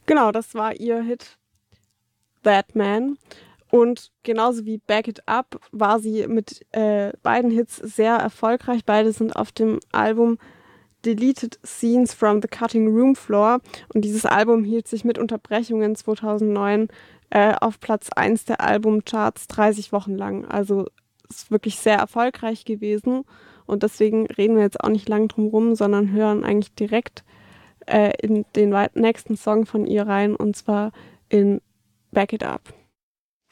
Genau, das war ihr Hit That Man. Und genauso wie Back It Up war sie mit beiden Hits sehr erfolgreich. Beide sind auf dem Album Deleted Scenes from the Cutting Room Floor. Und dieses Album hielt sich mit Unterbrechungen 2009 auf Platz 1 der Albumcharts 30 Wochen lang. Also ist wirklich sehr erfolgreich gewesen. Und deswegen reden wir jetzt auch nicht lang drum rum, sondern hören eigentlich direkt in den nächsten Song von ihr rein, und zwar in Back It Up.